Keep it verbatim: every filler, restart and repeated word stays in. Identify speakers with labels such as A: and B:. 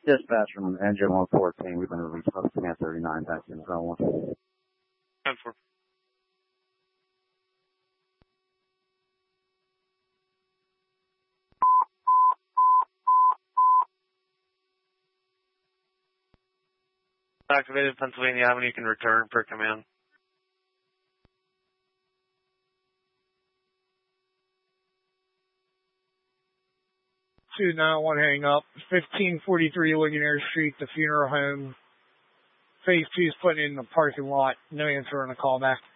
A: dispatch from engine one fourteen. We've been released up to ten thirty-nine. Back in zone one.
B: ten four. Activated Pennsylvania Avenue, you can return per command.
C: two nine one hang up. fifteen forty-three Ligonier Street, the funeral home. Phase two is putting in the parking lot. No answer on the call back.